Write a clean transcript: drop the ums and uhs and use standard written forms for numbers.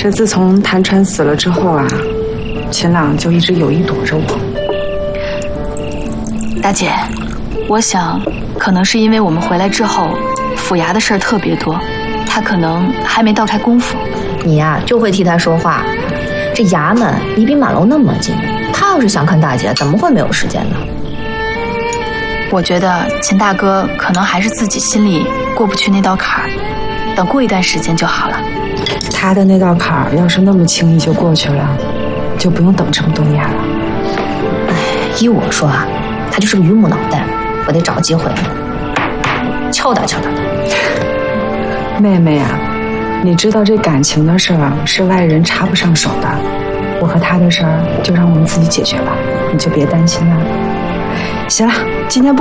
这自从谭川死了之后啊，秦朗就一直有意躲着我。 大姐，我想可能是因为我们回来之后，府衙的事儿特别多，他可能还没倒开功夫。 你呀，就会替他说话。这衙门离比满楼那么近，他要是想看大姐，怎么会没有时间呢？ 我觉得秦大哥可能还是自己心里过不去那道坎儿，等过一段时间就好了。 他的那道坎儿要是那么轻易就过去了，就不用等这么多年了。 哎，依我说啊，他就是个榆木脑袋，我得找个机会敲打敲打他。 妹妹啊，你知道这感情的事儿是外人插不上手的，我和他的事儿就让我们自己解决吧，你就别担心了。行了，今天不